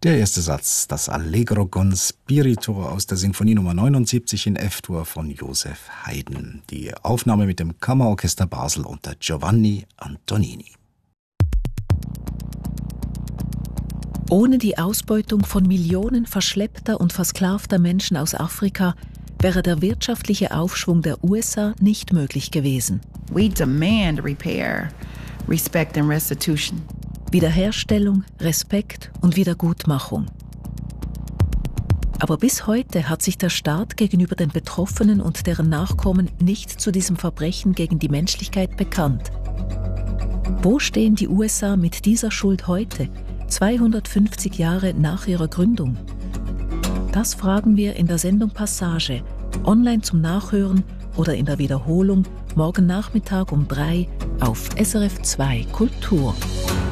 Der erste Satz, das Allegro con Spirito aus der Sinfonie Nummer 79 in F-Dur von Joseph Haydn. Die Aufnahme mit dem Kammerorchester Basel unter Giovanni Antonini. Ohne die Ausbeutung von Millionen verschleppter und versklavter Menschen aus Afrika wäre der wirtschaftliche Aufschwung der USA nicht möglich gewesen. We demand repair, respect and restitution. Wiederherstellung, Respekt und Wiedergutmachung. Aber bis heute hat sich der Staat gegenüber den Betroffenen und deren Nachkommen nicht zu diesem Verbrechen gegen die Menschlichkeit bekannt. Wo stehen die USA mit dieser Schuld heute, 250 Jahre nach ihrer Gründung? Das fragen wir in der Sendung Passage, online zum Nachhören oder in der Wiederholung morgen Nachmittag um 3 auf SRF 2 Kultur.